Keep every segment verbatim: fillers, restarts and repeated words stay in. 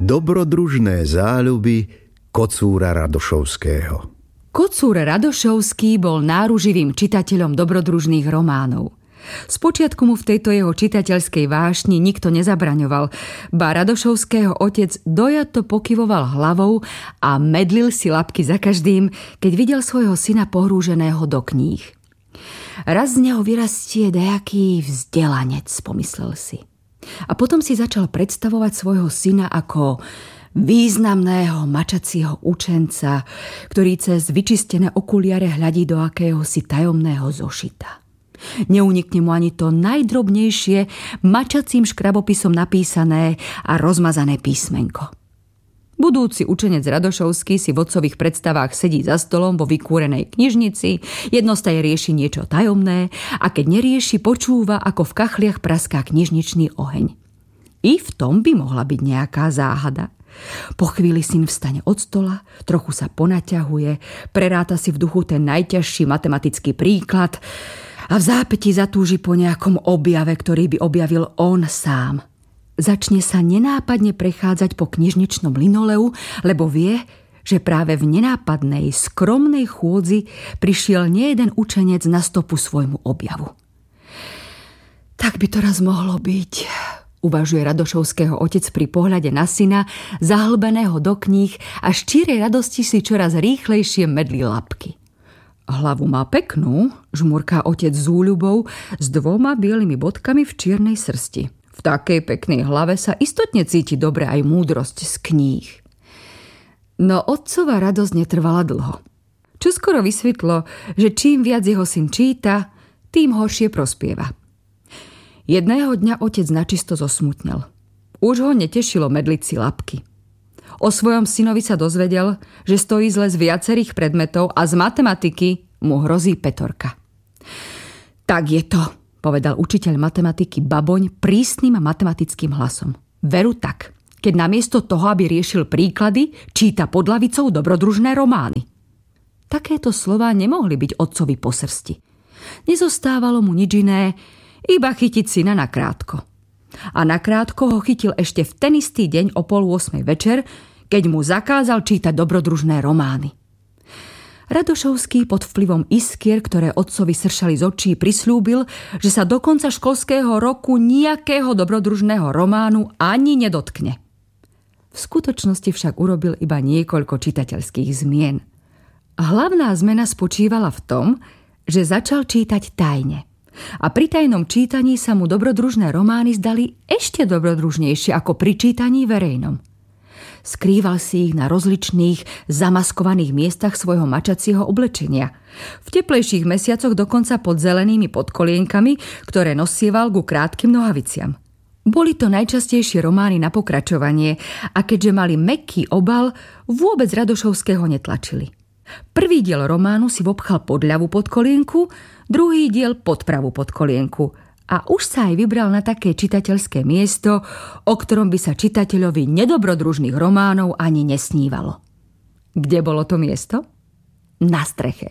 Dobrodružné záľuby Kocúra Radošovského. Kocúr Radošovský bol náruživým čitateľom dobrodružných románov. Spočiatku mu v tejto jeho čitateľskej vášni nikto nezabraňoval, ba Radošovského otec dojato pokyvoval hlavou a medlil si labky za každým, keď videl svojho syna pohrúženého do kníh. Raz z neho vyrastie dajaký vzdelanec, pomyslel si. A potom si začal predstavovať svojho syna ako významného mačacieho učenca, ktorý cez vyčistené okuliare hľadí do akéhosi tajomného zošita. Neunikne mu ani to najdrobnejšie mačacím škrabopisom napísané a rozmazané písmenko. Budúci učenec Radošovský si v otcových predstavách sedí za stolom vo vykúrenej knižnici, jednostaj rieši niečo tajomné a keď nerieši, počúva, ako v kachliach praská knižničný oheň. I v tom by mohla byť nejaká záhada. Po chvíli syn vstane od stola, trochu sa ponaťahuje, preráta si v duchu ten najťažší matematický príklad a v zápätí zatúži po nejakom objave, ktorý by objavil on sám. Začne sa nenápadne prechádzať po knižničnom linoleu, lebo vie, že práve v nenápadnej, skromnej chôdzi prišiel nejeden učenec na stopu svojmu objavu. Tak by to raz mohlo byť, uvažuje Radošovského otec pri pohľade na syna, zahlbeného do kníh a štírej radosti si čoraz rýchlejšie medlí labky. Hlavu má peknú, žmurká otec s úľubou, s dvoma bielými bodkami v čiernej srsti. V takej peknej hlave sa istotne cíti dobre aj múdrosť z kníh. No otcova radosť netrvala dlho. Čoskoro vysvetlo, že čím viac jeho syn číta, tým horšie prospieva. Jedného dňa otec načisto zosmutnel. Už ho netešilo medliť si labky. O svojom synovi sa dozvedel, že stojí zle z viacerých predmetov a z matematiky mu hrozí petorka. Tak je to, povedal učiteľ matematiky Baboň prísnym matematickým hlasom. Veru tak, keď namiesto toho, aby riešil príklady, číta pod lavicou dobrodružné romány. Takéto slová nemohli byť otcovi po srsti. Nezostávalo mu nič iné, iba chytiť syna nakrátko. A nakrátko ho chytil ešte v ten istý deň o pol ôsmej večer, keď mu zakázal čítať dobrodružné romány. Radošovský pod vplyvom iskier, ktoré otcovi sršali z očí, prisľúbil, že sa do konca školského roku nejakého dobrodružného románu ani nedotkne. V skutočnosti však urobil iba niekoľko čitateľských zmien. Hlavná zmena spočívala v tom, že začal čítať tajne. A pri tajnom čítaní sa mu dobrodružné romány zdali ešte dobrodružnejšie ako pri čítaní verejnom. Skrýval si ich na rozličných zamaskovaných miestach svojho mačacieho oblečenia. V teplejších mesiacoch dokonca pod zelenými podkolienkami, ktoré nosieval ku krátkym nohaviciam. Boli to najčastejšie romány na pokračovanie a keďže mali mäkký obal, vôbec Radošovského netlačili. Prvý diel románu si vopchal pod ľavú podkolienku, druhý diel pod pravú podkolienku a už sa aj vybral na také čitateľské miesto, o ktorom by sa čitateľovi nedobrodružných románov ani nesnívalo. Kde bolo to miesto? Na streche.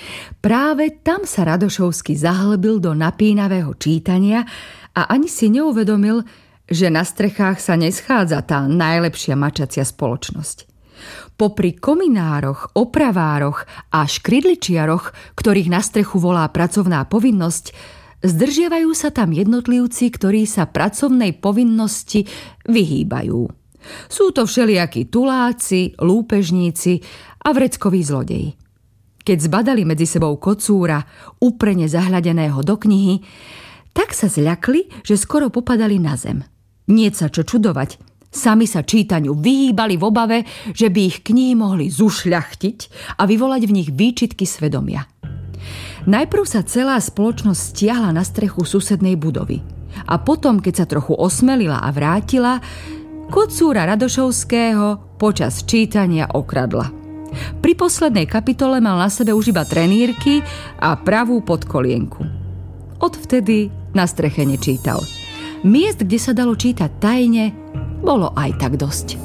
Práve tam sa Radošovský zahlbil do napínavého čítania a ani si neuvedomil, že na strechách sa neschádza tá najlepšia mačacia spoločnosť. Popri kominároch, opravároch a škrydličiaroch, ktorých na strechu volá pracovná povinnosť, zdržiavajú sa tam jednotlivci, ktorí sa pracovnej povinnosti vyhýbajú. Sú to všelijakí tuláci, lúpežníci a vreckoví zlodeji. Keď zbadali medzi sebou kocúra, úprene zahľadeného do knihy, tak sa zľakli, že skoro popadali na zem. Nie sa čo čudovať. Sami sa čítaniu vyhýbali v obave, že by ich knihy mohli zušľachtiť a vyvolať v nich výčitky svedomia. Najprv sa celá spoločnosť stiahla na strechu susednej budovy a potom, keď sa trochu osmelila a vrátila, kocúra Radošovského počas čítania okradla. Pri poslednej kapitole mal na sebe už iba trenírky a pravú podkolienku. Odvtedy na streche nečítal. Miest, kde sa dalo čítať tajne, bolo aj tak dosť.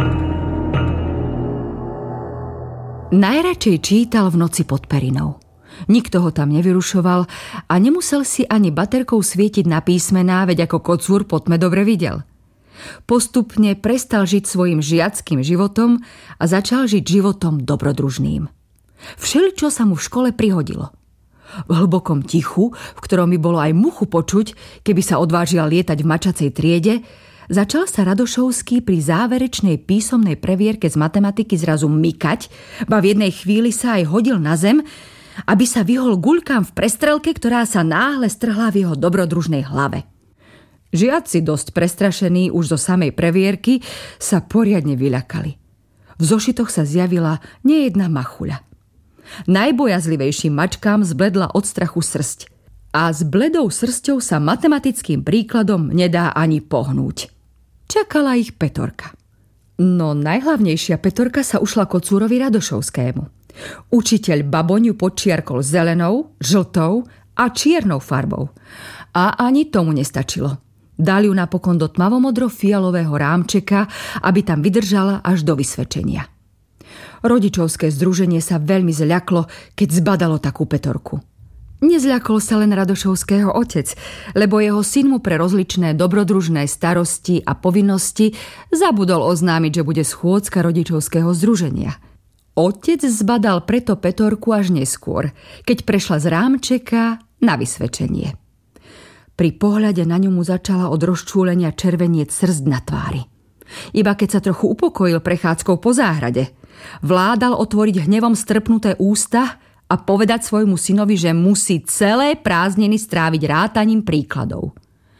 Najradšej čítal v noci pod perinou. Nikto ho tam nevyrušoval a nemusel si ani baterkou svietiť na písmená, veď ako kocúr po tme dobre videl. Postupne prestal žiť svojim žiackým životom a začal žiť životom dobrodružným. Všeličo sa mu v škole prihodilo. V hlbokom tichu, v ktorom by bolo aj muchu počuť, keby sa odvážil lietať v mačacej triede, začal sa Radošovský pri záverečnej písomnej previerke z matematiky zrazu mykať, ba v jednej chvíli sa aj hodil na zem, aby sa vyhol guľkám v prestrelke, ktorá sa náhle strhla v jeho dobrodružnej hlave. Žiaci, dosť prestrašení už zo samej previerky, sa poriadne vyľakali. V zošitoch sa zjavila nejedna machuľa. Najbojazlivejším mačkám zbledla od strachu srsť. A s bledou srsťou sa matematickým príkladom nedá ani pohnúť. Čakala ich Petorka. No najhlavnejšia Petorka sa ušla kocúrovi Radošovskému. Učiteľ baboňu podčiarkol zelenou, žltou a čiernou farbou. A ani tomu nestačilo. Dali ju napokon do tmavomodro-fialového rámčeka, aby tam vydržala až do vysvedčenia. Rodičovské združenie sa veľmi zľaklo, keď zbadalo takú Petorku. Nezľakol sa len Radošovského otec, lebo jeho syn mu pre rozličné dobrodružné starosti a povinnosti zabudol oznámiť, že bude schôdzka rodičovského združenia. Otec zbadal preto Petorku až neskôr, keď prešla z rámčeka na vysvedčenie. Pri pohľade na ňu mu začala od rozčúlenia červenieť srsť na tvári. Iba keď sa trochu upokojil prechádzkou po záhrade, vládal otvoriť hnevom strpnuté ústa a povedať svojmu synovi, že musí celé prázdniny stráviť rátaním príkladov.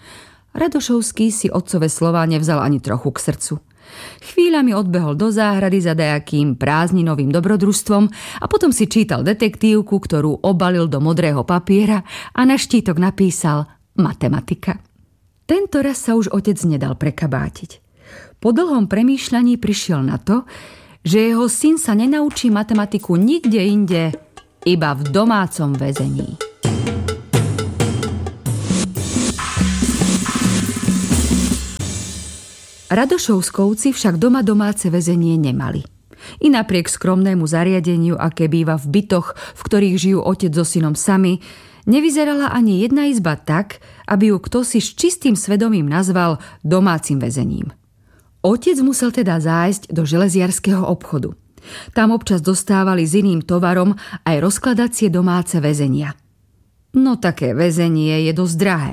Radošovský si otcové slová nevzal ani trochu k srdcu. Chvíľami odbehol do záhrady za dajakým prázdninovým dobrodružstvom a potom si čítal detektívku, ktorú obalil do modrého papiera a na štítok napísal matematika. Tento raz sa už otec nedal prekabátiť. Po dlhom premýšľaní prišiel na to, že jeho syn sa nenaučí matematiku nikde inde, iba v domácom väzení. Radošovskovci však doma domáce väzenie nemali. I napriek skromnému zariadeniu, aké býva v bytoch, v ktorých žijú otec so synom sami, nevyzerala ani jedna izba tak, aby ju ktosi s čistým svedomím nazval domácim väzením. Otec musel teda zájsť do železiarskeho obchodu. Tam občas dostávali s iným tovarom aj rozkladacie domáce väzenia. No také väzenie je dosť drahé.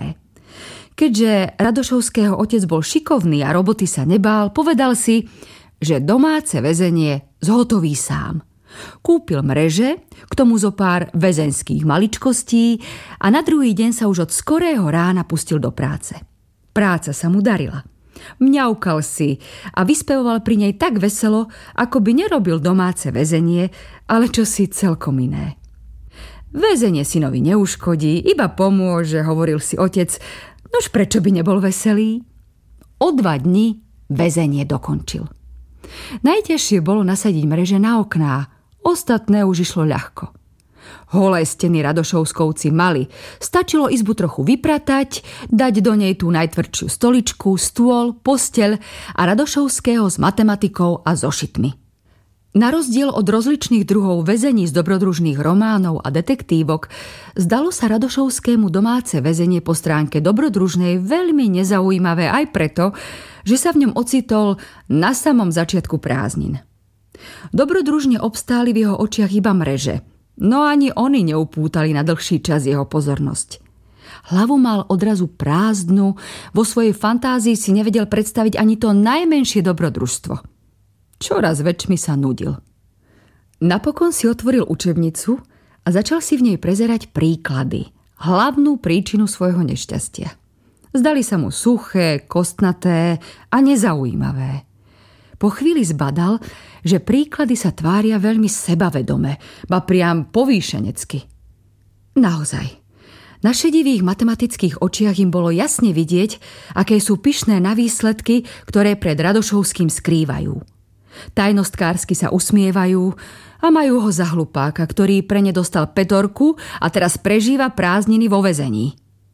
Keďže Radošovského otec bol šikovný a roboty sa nebál, povedal si, že domáce väzenie zhotoví sám. Kúpil mreže, k tomu zo pár väzenských maličkostí a na druhý deň sa už od skorého rána pustil do práce. Práca sa mu darila. Mňaukal si a vyspevoval pri nej tak veselo, ako by nerobil domáce väzenie, ale čosi celkom iné. Väzenie synovi neuškodí, iba pomôže, hovoril si otec, nož prečo by nebol veselý? O dva dni väzenie dokončil. Najťažšie bolo nasadiť mreže na okná, ostatné už išlo ľahko. Holé steny Radošovskovci mali. Stačilo izbu trochu vypratať, dať do nej tú najtvrdšiu stoličku, stôl, posteľ a Radošovského s matematikou a zošitmi. Na rozdiel od rozličných druhov väzení z dobrodružných románov a detektívok, zdalo sa Radošovskému domáce väzenie po stránke dobrodružnej veľmi nezaujímavé aj preto, že sa v ňom ocitol na samom začiatku prázdnin. Dobrodružne obstáli v jeho očiach iba mreže, no ani oni neupútali na dlhší čas jeho pozornosť. Hlavu mal odrazu prázdnu, vo svojej fantázii si nevedel predstaviť ani to najmenšie dobrodružstvo. Čoraz väčšmi sa nudil. Napokon si otvoril učebnicu a začal si v nej prezerať príklady, hlavnú príčinu svojho nešťastia. Zdali sa mu suché, kostnaté a nezaujímavé. Po chvíli zbadal, že príklady sa tvária veľmi sebavedome, ba priam povýšenecky. Naozaj, na šedivých matematických očiach im bolo jasne vidieť, aké sú pyšné na výsledky, ktoré pred Radošovským skrývajú. Tajnostkársky sa usmievajú a majú ho za hlupáka, ktorý pre ne dostal petorku a teraz prežíva prázdniny vo väzení.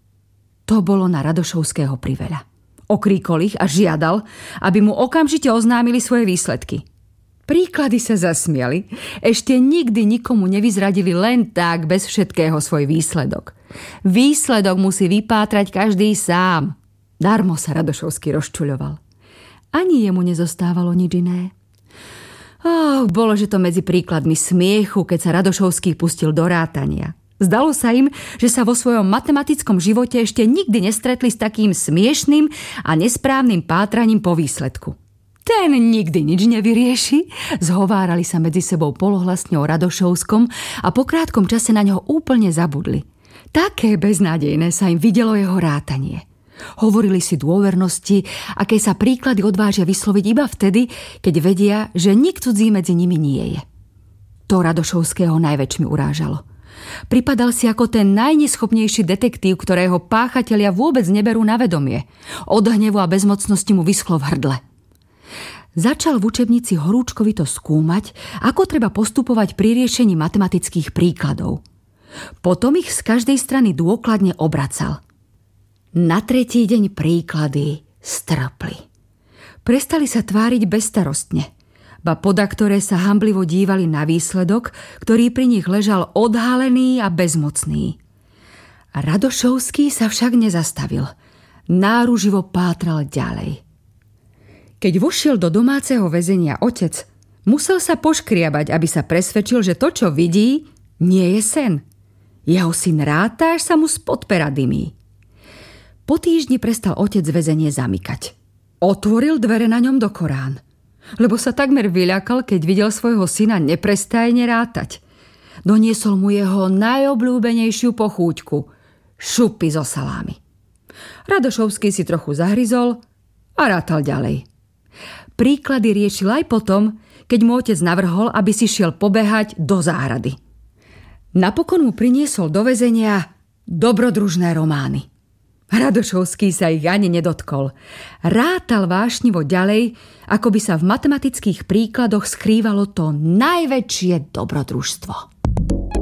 To bolo na Radošovského priveľa. Okríkol ich a žiadal, aby mu okamžite oznámili svoje výsledky. Príklady sa zasmiali. Ešte nikdy nikomu nevyzradili len tak bez všetkého svoj výsledok. Výsledok musí vypátrať každý sám. Darmo sa Radošovský rozčuľoval. Ani jemu nezostávalo nič iné. Oh, bolo, že to medzi príkladmi smiechu, keď sa Radošovský pustil do rátania. Zdalo sa im, že sa vo svojom matematickom živote ešte nikdy nestretli s takým smiešným a nesprávnym pátraním po výsledku. Ten nikdy nič nevyrieši, zhovárali sa medzi sebou polohlasne o Radošovskom a po krátkom čase na ňo úplne zabudli. Také beznádejné sa im videlo jeho rátanie. Hovorili si dôvernosti, aké sa príklady odvážia vysloviť iba vtedy, keď vedia, že nik cudzí medzi nimi nie je. To Radošovského najväčšmi urážalo. Pripadal si ako ten najneschopnejší detektív, ktorého páchatelia vôbec neberú na vedomie. Od hnevu a bezmocnosti mu vyschlo v hrdle. Začal v učebnici horúčkovito skúmať, ako treba postupovať pri riešení matematických príkladov. Potom ich z každej strany dôkladne obracal. Na tretí deň príklady strpli. Prestali sa tváriť bezstarostne, ba podaktoré sa hanblivo dívali na výsledok, ktorý pri nich ležal odhalený a bezmocný. Radošovský sa však nezastavil. Náruživo pátral ďalej. Keď vošiel do domáceho väzenia otec, musel sa poškriabať, aby sa presvedčil, že to, čo vidí, nie je sen. Jeho syn Rátáš sa mu spod pera dymí. Po týždni prestal otec väzenie zamykať. Otvoril dvere na ňom do Korán, lebo sa takmer vyľakal, keď videl svojho syna neprestajne rátať. Doniesol mu jeho najobľúbenejšiu pochúťku – šupy zo salámy. Radošovský si trochu zahryzol a rátal ďalej. Príklady riešil aj potom, keď mu otec navrhol, aby si šiel pobehať do záhrady. Napokon mu priniesol do väzenia dobrodružné romány. Radošovský sa ich ani nedotkol. Rátal vášnivo ďalej, ako by sa v matematických príkladoch skrývalo to najväčšie dobrodružstvo.